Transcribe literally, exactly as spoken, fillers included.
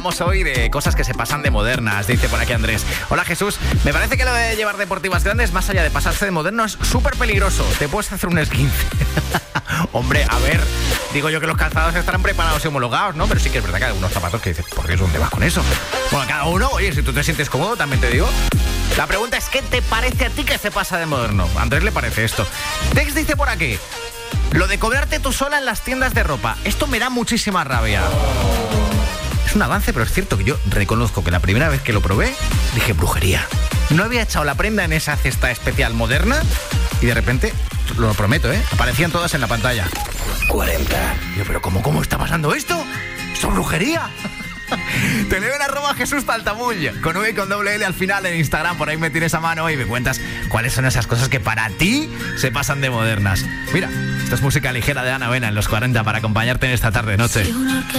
hablamos hoy de cosas que se pasan de modernas, dice por aquí Andrés. Hola Jesús, me parece que lo de llevar deportivas grandes, más allá de pasarse de moderno, es súper peligroso. Te puedes hacer un esguince. Hombre, a ver, digo yo que los calzados estarán preparados y homologados, ¿no? Pero sí que es verdad que hay algunos zapatos que dices, ¿por Dios, dónde vas con eso? Bueno, cada uno, oye, si tú te sientes cómodo, también te digo. La pregunta es, ¿qué te parece a ti que se pasa de moderno? A Andrés le parece esto. Tex dice por aquí, lo de cobrarte tú sola en las tiendas de ropa. Esto me da muchísima rabia. Es un avance, pero es cierto que yo reconozco que la primera vez que lo probé, dije brujería. No había echado la prenda en esa cesta especial moderna y de repente, lo prometo, ¿eh? Aparecían todas en la pantalla. cuarenta. Yo, pero ¿cómo, cómo está pasando esto? ¿Esto es brujería? Te leo en arroba Jesús Taltamull, con V y con doble L al final en Instagram. Por ahí me tienes a mano y me cuentas cuáles son esas cosas que para ti se pasan de modernas. Mira, esta es música ligera de Ana Vena en los cuarenta para acompañarte en esta tarde-noche.